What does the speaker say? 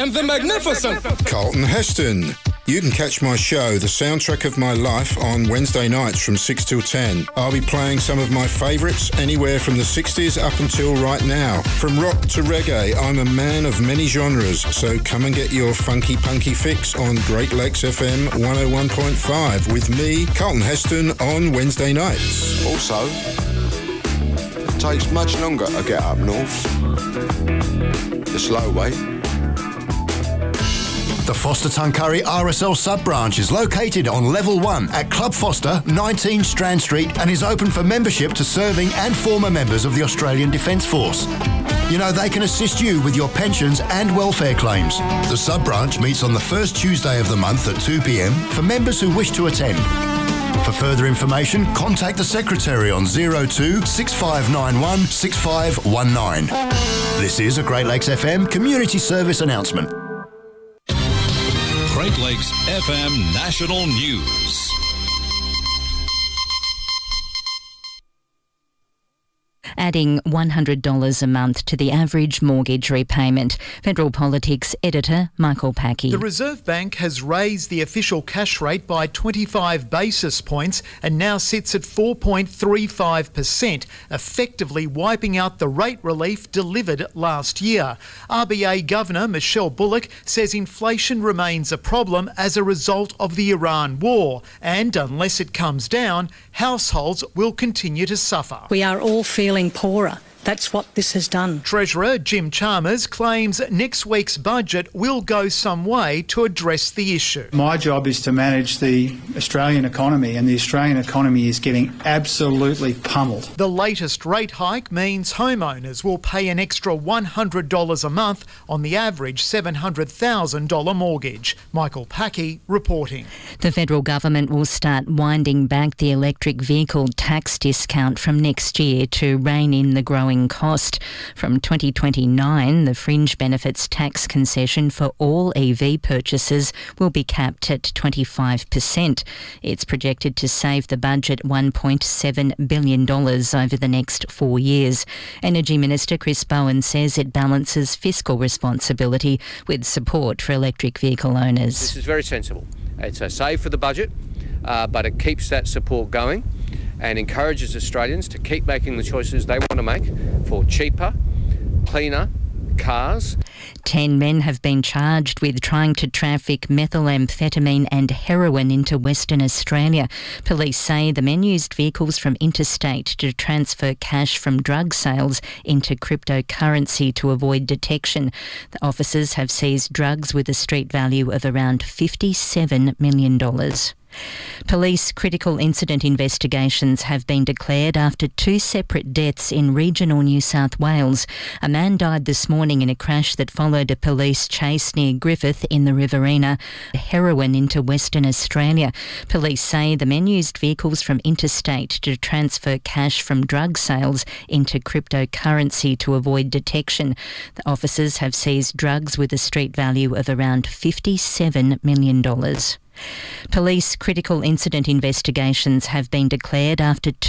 and the magnificent Carlton Heston. You can catch my show, The Soundtrack of My Life, on Wednesday nights from 6 till 10. I'll be playing some of my favourites anywhere from the 60s up until right now. From rock to reggae, I'm a man of many genres, so come and get your funky punky fix on Great Lakes FM 101.5 with me, Carlton Heston, on Wednesday nights. Also, it takes much longer to get up north. The slow way. The Foster Tuncurry RSL sub-branch is located on Level 1 at Club Foster, 19 Strand Street, and is open for membership to serving and former members of the Australian Defence Force. You know, they can assist you with your pensions and welfare claims. The sub-branch meets on the first Tuesday of the month at 2 p.m. for members who wish to attend. For further information, contact the Secretary on 02 6591 6519. This is a Great Lakes FM community service announcement. Great Lakes FM National News. Adding $100 a month to the average mortgage repayment. Federal Politics editor Michael Packey. The Reserve Bank has raised the official cash rate by 25 basis points and now sits at 4.35%, effectively wiping out the rate relief delivered last year. RBA Governor Michelle Bullock says inflation remains a problem as a result of the Iran war, and unless it comes down, households will continue to suffer. We are all feeling poorer. That's what this has done. Treasurer Jim Chalmers claims next week's budget will go some way to address the issue. My job is to manage the Australian economy, and the Australian economy is getting absolutely pummeled. The latest rate hike means homeowners will pay an extra $100 a month on the average $700,000 mortgage. Michael Packey reporting. The federal government will start winding back the electric vehicle tax discount from next year to rein in the growing cost. From 2029, the fringe benefits tax concession for all EV purchases will be capped at 25%. It's projected to save the budget $1.7 billion over the next 4 years. Energy Minister Chris Bowen says it balances fiscal responsibility with support for electric vehicle owners. This is very sensible. It's a save for the budget, but it keeps that support going and encourages Australians to keep making the choices they want to make for cheaper, cleaner cars. 10 men have been charged with trying to traffic methamphetamine and heroin into Western Australia. Police say the men used vehicles from interstate to transfer cash from drug sales into cryptocurrency to avoid detection. The officers have seized drugs with a street value of around $57 million. Police critical incident investigations have been declared after 2 separate deaths in regional New South Wales. A man died this morning in a crash that followed a police chase near Griffith in the Riverina. Heroin into Western Australia. Police say the men used vehicles from interstate to transfer cash from drug sales into cryptocurrency to avoid detection. The officers have seized drugs with a street value of around $57 million. Police critical incident investigations have been declared after